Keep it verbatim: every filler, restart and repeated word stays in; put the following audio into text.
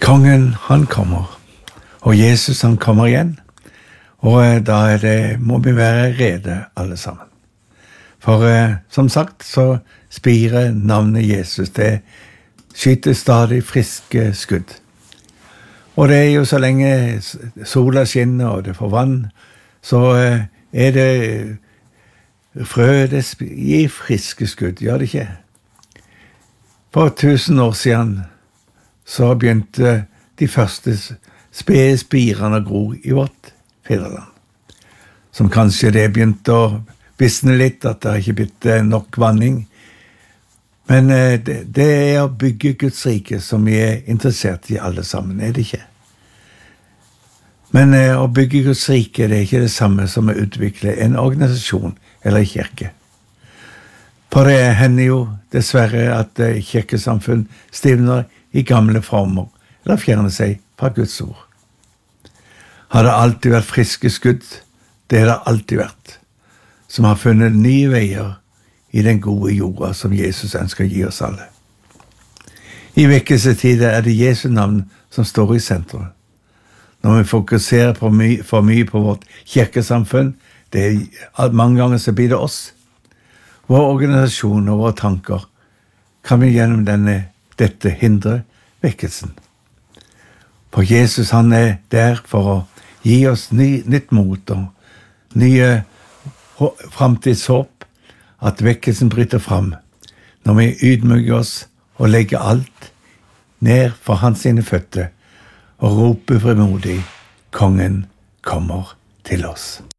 Kongen, han kommer, og Jesus, han kommer igjen, og da er det, må vi være rede alle sammen. For som sagt, så spirer navnet Jesus, det skyter stadig friske skudd. Og det er jo så lenge sola skinner, og det får vann, så er det frø, det gir friske skudd, gjør det ikke? For tusen år siden så begynte de første spede spirene å gro i vårt fedreland. Som kanskje det begynte å visne litt, at det ikke blitt nok vanning. Men det, det er å bygge Guds rike som vi er interessert i alle sammen, er det ikke? Men å bygge Guds rike, det er ikke det samme som å utvikle en organisasjon eller en kirke. For det hender jo dessverre at kirkesamfunn stivner i gamle former, eller fjerner seg fra Guds ord. Har det alltid vært friske skudd? Det har det alltid vært, som har funnet nye veier i den gode jorda som Jesus ønsker å gi oss alle. I vekkelsestider er det Jesu navn som står i sentrum. Når vi fokuserer på my, for mye på vårt kirkesamfunn, det er mange ganger så blir det oss. Vår organisasjon og våre tanker kan vi gjennom denne, dette hindre vekkelsen. For Jesus, han er der for å gi oss ny, nytt mot og nye framtidshåp, at vekkelsen bryter fram når vi ydmyker oss og legger alt ned for hans sine føtter og roper frimodig, kongen kommer til oss.